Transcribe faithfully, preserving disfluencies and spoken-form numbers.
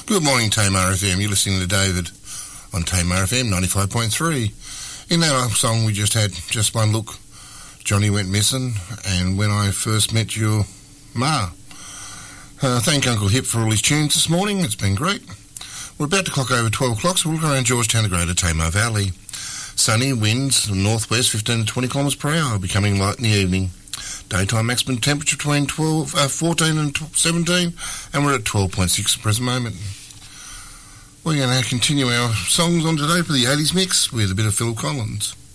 Good morning, Tamar F M. You're listening to David on Tamar F M ninety-five point three. In that song we just had, Just One Look, Johnny Went Missing, and When I First Met Your Ma. Uh, thank Uncle Hip for all his tunes this morning. It's been great. We're about to clock over twelve o'clock, so we'll look around Georgetown to Greater Tamar Valley. Sunny winds, northwest fifteen to twenty kilometres per hour, becoming light in the evening. Daytime maximum temperature between twelve, uh, fourteen and seventeen, and we're at twelve point six at the present moment. We're going to continue our songs on today for the eighties mix with a bit of Phil Collins.